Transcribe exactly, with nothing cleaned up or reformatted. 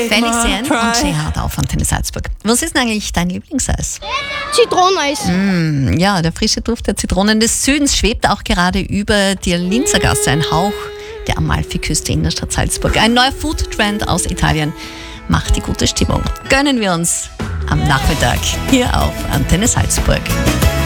Felicien und Gerhard auf Antenne Salzburg. Was ist denn eigentlich dein Lieblingseis? Zitroneneis. Mm, ja, der frische Duft der Zitronen des Südens schwebt auch gerade über der Linzer Gasse, ein Hauch der Amalfiküste in der Stadt Salzburg. Ein neuer Food-Trend aus Italien macht die gute Stimmung. Gönnen wir uns am Nachmittag hier auf Antenne Salzburg.